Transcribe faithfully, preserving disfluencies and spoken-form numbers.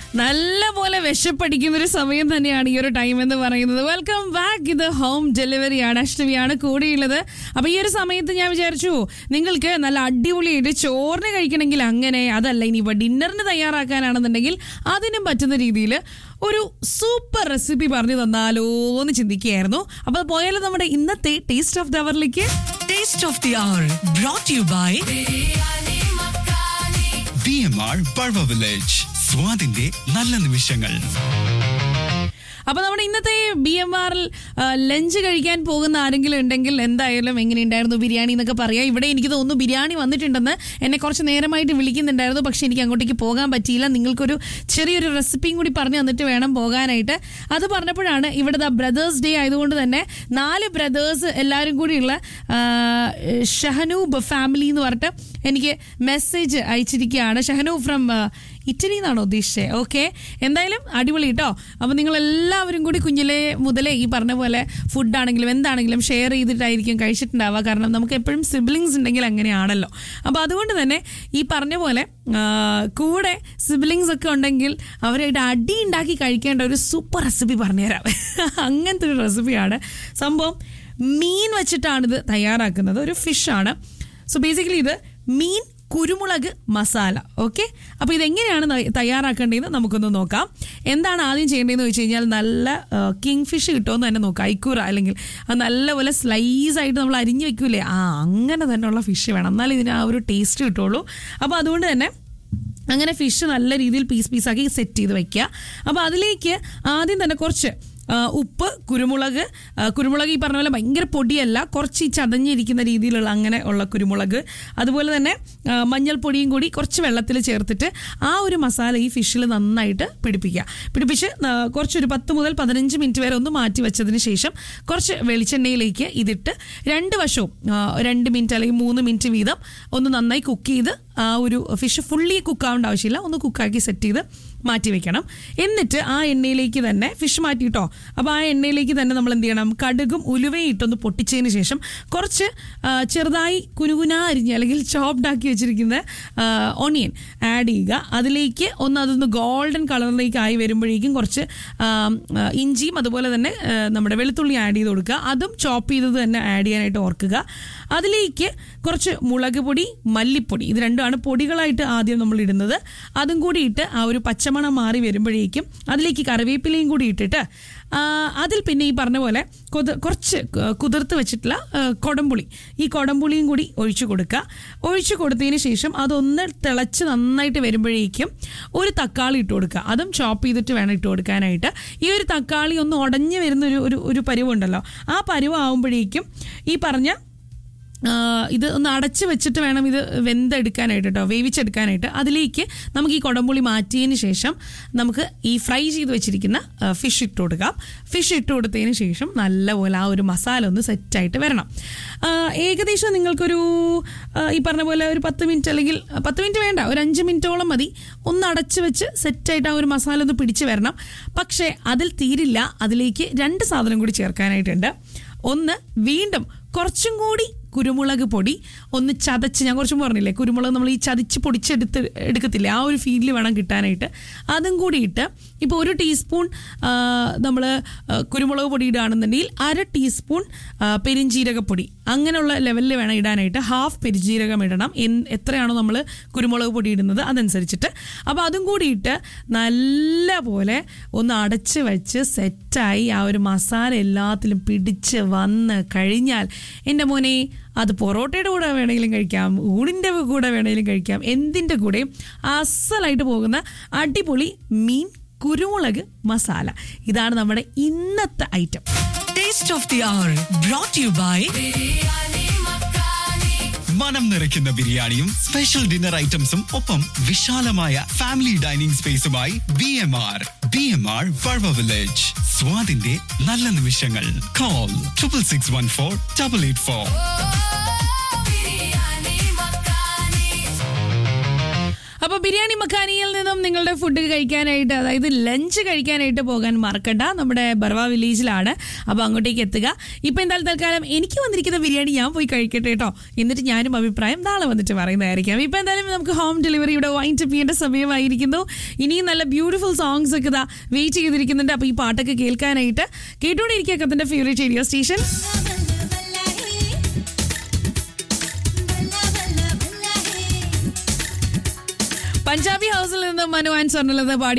നല്ല പോലെ വിശപ്പടിക്കുന്ന ഒരു സമയം തന്നെയാണ് ഈ ഒരു ടൈം എന്ന് പറയുന്നത്. Welcome back. ഇത് ഹോം ഡെലിവറിയാണ്. അഷ്ടമിയാണ് കൂടിയുള്ളത്. അപ്പൊ ഈ ഒരു സമയത്ത് ഞാൻ വിചാരിച്ചു നിങ്ങൾക്ക് നല്ല അടിപൊളിയായിട്ട് ചോറിന് കഴിക്കണമെങ്കിൽ അങ്ങനെ, അതല്ല ഇനിയിപ്പോൾ ഡിന്നറിന് തയ്യാറാക്കാനാണെന്നുണ്ടെങ്കിൽ അതിനും പറ്റുന്ന രീതിയിൽ ഒരു സൂപ്പർ റെസിപ്പി പറഞ്ഞു തന്നാലോ എന്ന് ചിന്തിക്കുകയായിരുന്നു. അപ്പൊ പോയാലും നമ്മുടെ ഇന്നത്തെ taste of the അവറിലേക്ക്. Taste of the our brought you by B M R ബൾവ village. സ്വാദിന്റെ നല്ല നിമിഷങ്ങൾ. അപ്പൊ നമ്മുടെ ഇന്നത്തെ ബി എം ആറിൽ ലഞ്ച് കഴിക്കാൻ പോകുന്ന ആരെങ്കിലും ഉണ്ടെങ്കിൽ എന്തായാലും എങ്ങനെയുണ്ടായിരുന്നു ബിരിയാണി എന്നൊക്കെ പറയാം. ഇവിടെ എനിക്ക് തോന്നുന്നു ബിരിയാണി വന്നിട്ടുണ്ടെന്ന് എന്നെ കുറച്ച് നേരമായിട്ട് വിളിക്കുന്നുണ്ടായിരുന്നു. പക്ഷെ എനിക്ക് അങ്ങോട്ടേക്ക് പോകാൻ പറ്റിയില്ല. നിങ്ങൾക്കൊരു ചെറിയൊരു റെസിപ്പിയും കൂടി പറഞ്ഞു തന്നിട്ട് വേണം പോകാനായിട്ട്. അത് പറഞ്ഞപ്പോഴാണ് ഇവിടെ ബ്രദേഴ്സ് ഡേ ആയതുകൊണ്ട് തന്നെ നാല് ബ്രദേഴ്സ് എല്ലാവരും കൂടിയുള്ള ഷഹനൂബ് ഫാമിലി എന്ന് പറഞ്ഞിട്ട് എനിക്ക് മെസ്സേജ് അയച്ചിരിക്കുകയാണ്. ഷഹനൂബ് ഫ്രം ഇറ്റലി എന്നാണോ ഉദ്ദേശിച്ചത്? ഓക്കെ, എന്തായാലും അടിപൊളി കേട്ടോ. അപ്പോൾ നിങ്ങളെല്ലാവരും കൂടി കുഞ്ഞിലെ മുതലേ ഈ പറഞ്ഞ പോലെ ഫുഡാണെങ്കിലും എന്താണെങ്കിലും ഷെയർ ചെയ്തിട്ടായിരിക്കും കഴിച്ചിട്ടുണ്ടാവുക. കാരണം നമുക്ക് എപ്പോഴും സിബ്ലിങ്സ് ഉണ്ടെങ്കിൽ അങ്ങനെയാണല്ലോ. അപ്പോൾ അതുകൊണ്ട് തന്നെ ഈ പറഞ്ഞ പോലെ കൂടെ സിബ്ലിങ്സ് ഒക്കെ ഉണ്ടെങ്കിൽ അവരായിട്ട് അടി ഉണ്ടാക്കി കഴിക്കേണ്ട ഒരു സൂപ്പർ റെസിപ്പി പറഞ്ഞുതരാം. അങ്ങനത്തെ ഒരു റെസിപ്പിയാണ്. സംഭവം മീൻ വെച്ചിട്ടാണിത് തയ്യാറാക്കുന്നത്. ഒരു ഫിഷാണ്. സോ ബേസിക്കലി ഇത് മീൻ കുരുമുളക് മസാല. ഓക്കെ, അപ്പോൾ ഇതെങ്ങനെയാണ് തയ്യാറാക്കേണ്ടതെന്ന് നമുക്കൊന്ന് നോക്കാം. എന്താണ് ആദ്യം ചെയ്യേണ്ടതെന്ന് വെച്ച് കഴിഞ്ഞാൽ നല്ല കിങ് ഫിഷ് കിട്ടുമെന്ന് തന്നെ നോക്കാം. ഐക്കൂറ അല്ലെങ്കിൽ നല്ലപോലെ സ്ലൈസായിട്ട് നമ്മൾ അരിഞ്ഞ് വെക്കൂലേ, ആ അങ്ങനെ തന്നെയുള്ള ഫിഷ് വേണം. എന്നാലും ഇതിന് ആ ഒരു ടേസ്റ്റ് കിട്ടുള്ളൂ. അപ്പോൾ അതുകൊണ്ട് തന്നെ അങ്ങനെ ഫിഷ് നല്ല രീതിയിൽ പീസ് പീസാക്കി സെറ്റ് ചെയ്ത് വെക്കുക. അപ്പോൾ അതിലേക്ക് ആദ്യം തന്നെ കുറച്ച് ഉപ്പ്, കുരുമുളക് കുരുമുളക് ഈ പറഞ്ഞ പോലെ ഭയങ്കര പൊടിയല്ല, കുറച്ച് ഈ ചതഞ്ഞിരിക്കുന്ന രീതിയിലുള്ള അങ്ങനെ ഉള്ള കുരുമുളക്, അതുപോലെ തന്നെ മഞ്ഞൾപ്പൊടിയും കൂടി കുറച്ച് വെള്ളത്തിൽ ചേർത്തിട്ട് ആ ഒരു മസാല ഈ ഫിഷിൽ നന്നായിട്ട് പിടിപ്പിക്കുക. പിടിപ്പിച്ച് കുറച്ചൊരു പത്ത് മുതൽ പതിനഞ്ച് മിനിറ്റ് വരെ ഒന്ന് മാറ്റി വെച്ചതിന് ശേഷം കുറച്ച് വെളിച്ചെണ്ണയിലേക്ക് ഇതിട്ട് രണ്ട് വശവും രണ്ട് മിനിറ്റ് അല്ലെങ്കിൽ മൂന്ന് മിനിറ്റ് വീതം ഒന്ന് നന്നായി കുക്ക് ചെയ്ത് ആ ഒരു ഫിഷ് ഫുള്ളി കുക്കാവേണ്ട ആവശ്യമില്ല, ഒന്ന് കുക്കാക്കി സെറ്റ് ചെയ്ത് മാറ്റി വെക്കണം. എന്നിട്ട് ആ എണ്ണയിലേക്ക് തന്നെ ഫിഷ് മാറ്റിയിട്ടോ. അപ്പോൾ ആ എണ്ണയിലേക്ക് തന്നെ നമ്മൾ എന്ത് ചെയ്യണം, കടുകും ഉലുവയും ഇട്ടൊന്ന് പൊട്ടിച്ചതിന് ശേഷം കുറച്ച് ചെറുതായി കുനുകുന അരിഞ്ഞ് അല്ലെങ്കിൽ ചോപ്ഡ് ആക്കി വെച്ചിരിക്കുന്ന ഓണിയൻ ആഡ് ചെയ്യുക. അതിലേക്ക് ഒന്ന് അതൊന്ന് ഗോൾഡൻ കളറിലേക്ക് ആയി വരുമ്പോഴേക്കും കുറച്ച് ഇഞ്ചിയും അതുപോലെ തന്നെ നമ്മുടെ വെളുത്തുള്ളി ആഡ് ചെയ്ത് കൊടുക്കുക. അതും ചോപ്പ് ചെയ്തത് തന്നെ ആഡ് ചെയ്യാനായിട്ട് ഓർക്കുക. അതിലേക്ക് കുറച്ച് മുളക് പൊടി, മല്ലിപ്പൊടി, ഇത് രണ്ടുമാണ് പൊടികളായിട്ട് ആദ്യം നമ്മൾ ഇടുന്നത്. അതും കൂടി ഇട്ട് ആ ഒരു പച്ചമണം മാറി വരുമ്പോഴേക്കും അതിലേക്ക് കറിവേപ്പിലയും കൂടി ഇട്ടിട്ട് അതിൽ പിന്നെ ഈ പറഞ്ഞ പോലെ കൊത കുറച്ച് കുതിർത്ത് വെച്ചിട്ടുള്ള കൊടംപുളി, ഈ കൊടംപുളിയും കൂടി ഒഴിച്ചു കൊടുക്കുക. ഒഴിച്ചു കൊടുത്തതിന് ശേഷം അതൊന്ന് തിളച്ച് നന്നായിട്ട് വരുമ്പോഴേക്കും ഒരു തക്കാളി ഇട്ട് കൊടുക്കുക. അതും ചോപ്പ് ചെയ്തിട്ട് വേണം ഇട്ട് കൊടുക്കാനായിട്ട്. ഈ ഒരു തക്കാളി ഒന്ന് ഉടഞ്ഞു വരുന്നൊരു ഒരു ഒരു പരുവുണ്ടല്ലോ, ആ പരുവാകുമ്പോഴേക്കും ഈ പറഞ്ഞ ഇത് ഒന്ന് അടച്ച് വെച്ചിട്ട് വേണം ഇത് വെന്തെടുക്കാനായിട്ട് കേട്ടോ, വേവിച്ചെടുക്കാനായിട്ട്. അതിലേക്ക് നമുക്ക് ഈ കൊടംപുളി മാറ്റിയതിന് ശേഷം നമുക്ക് ഈ ഫ്രൈ ചെയ്ത് വെച്ചിരിക്കുന്ന ഫിഷ് ഇട്ട് കൊടുക്കാം. ഫിഷ് ഇട്ട് കൊടുത്തതിന് ശേഷം നല്ലപോലെ ആ ഒരു മസാല ഒന്ന് സെറ്റായിട്ട് വരണം. ഏകദേശം നിങ്ങൾക്കൊരു ഈ പറഞ്ഞ പോലെ ഒരു പത്ത് മിനിറ്റ് അല്ലെങ്കിൽ പത്ത് മിനിറ്റ് വേണ്ട, ഒരു അഞ്ച് മിനിറ്റോളം മതി ഒന്ന് അടച്ച് വെച്ച് സെറ്റായിട്ട് ആ ഒരു മസാല ഒന്ന് പിടിച്ച് വരണം. പക്ഷേ അതിൽ തീരില്ല, അതിലേക്ക് രണ്ട് സാധനം കൂടി ചേർക്കാനായിട്ടുണ്ട്. ഒന്ന്, വീണ്ടും കുറച്ചും കൂടി കുരുമുളക് പൊടി ഒന്ന് ചതച്ച്, ഞാൻ കുറച്ചും പറഞ്ഞില്ലേ കുരുമുളക് നമ്മൾ ഈ ചതച്ച് പൊടിച്ചെടുത്ത് എടുക്കത്തില്ലേ, ആ ഒരു ഫീലിൽ വേണം കിട്ടാനായിട്ട്. അതും കൂടി ഇട്ട് ഇപ്പോൾ ഒരു ടീസ്പൂൺ നമ്മൾ കുരുമുളക് പൊടി ഇടുകയാണെന്നുണ്ടെങ്കിൽ അര ടീസ്പൂൺ പെരിഞ്ജീരകപ്പൊടി, അങ്ങനെയുള്ള ലെവലിൽ വേണം ഇടാനായിട്ട്. ഹാഫ് പെരിഞ്ജീരകം ഇടണം, എത്രയാണോ നമ്മൾ കുരുമുളക് പൊടി ഇടുന്നത് അതനുസരിച്ചിട്ട്. അപ്പോൾ അതും കൂടി ഇട്ട് നല്ല പോലെ ഒന്ന് അടച്ച് വെച്ച് സെറ്റായി ആ ഒരു മസാല എല്ലാത്തിലും പിടിച്ച് വന്ന് കഴിഞ്ഞാൽ എൻ്റെ മോനെ അത് പൊറോട്ടയുടെ കൂടെ വേണമെങ്കിലും കഴിക്കാം, ഊണിൻ്റെ കൂടെ വേണമെങ്കിലും കഴിക്കാം, എന്തിൻ്റെ കൂടെയും അസലായിട്ട് പോകുന്ന അടിപൊളി മീൻ കുരുമുളക് മസാല. ഇതാണ് നമ്മുടെ ഇന്നത്തെ item. Taste of the our brought you by മനം നിറയ്ക്കുന്ന ബിരിയാണിയും സ്പെഷ്യൽ ഡിന്നർ ഐറ്റംസും ഒപ്പം വിശാലമായ family dining സ്പേസുമായി B M R B M R ബൾവ village. സ്വാദിന്റെ നല്ല നിമിഷങ്ങൾ. Call triple six one four double eight four. അപ്പോൾ ബിരിയാണി മഖാനിയിൽ നിന്നും നിങ്ങളുടെ ഫുഡ് കഴിക്കാനായിട്ട്, അതായത് ലഞ്ച് കഴിക്കാനായിട്ട് പോകാൻ മറക്കണ്ട. നമ്മുടെ ബർവ വില്ലേജിലാണ്. അപ്പോൾ അങ്ങോട്ടേക്ക് എത്തുക. ഇപ്പം എന്തായാലും തൽക്കാലം എനിക്ക് വന്നിരിക്കുന്ന ബിരിയാണി ഞാൻ പോയി കഴിക്കട്ടെ കേട്ടോ. എന്നിട്ട് ഞാനും അഭിപ്രായം നാളെ വന്നിട്ട് പറയുന്നതായിരിക്കാം. ഇപ്പം എന്തായാലും നമുക്ക് ഹോം ഡെലിവറിയുടെ വൈൻഡ് അപ്പ് ചെയ്യേണ്ട സമയമായിരിക്കുന്നു. ഇനിയും നല്ല ബ്യൂട്ടിഫുൾ സോങ്സ് ഒക്കെ ഇതാ വെയിറ്റ് ചെയ്തിരിക്കുന്നുണ്ട്. അപ്പോൾ ഈ പാട്ടൊക്കെ കേൾക്കാനായിട്ട് കേട്ടുകൊണ്ടിരിക്കുക കത്തിന്റെ ഫേവറേറ്റ് റേഡിയോ സ്റ്റേഷൻ. പഞ്ചാബി ഹൗസിൽ നിന്ന് മനു ആൻഡ് സ്വർണ്ണലത പാടി